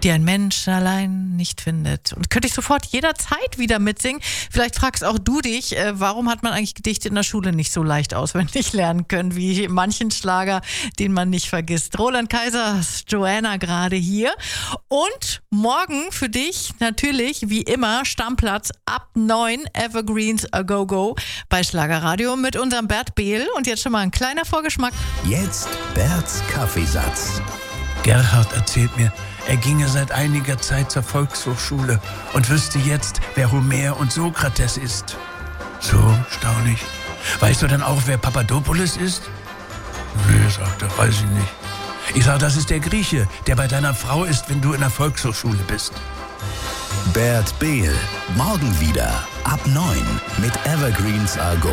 die ein Mensch allein nicht findet. Und könnte ich sofort jederzeit wieder mitsingen. Vielleicht fragst auch du dich, warum hat man eigentlich Gedichte in der Schule nicht so leicht auswendig lernen können, wie manchen Schlager, den man nicht vergisst. Roland Kaiser, Joanna gerade hier. Und morgen für dich natürlich, wie immer, Stammplatz ab 9, Evergreens A Go Go bei Schlagerradio mit unserem Bert Behl. Und jetzt schon mal ein kleiner Vorgeschmack. Jetzt Berts Kaffeesatz. Gerhard erzählt mir, er ginge seit einiger Zeit zur Volkshochschule und wüsste jetzt, wer Homer und Sokrates ist. So, staunig. Weißt du dann auch, wer Papadopoulos ist? Nee, sagt er, weiß ich nicht. Ich sag, das ist der Grieche, der bei deiner Frau ist, wenn du in der Volkshochschule bist. Bert Behl, morgen wieder ab 9 mit Evergreens A Go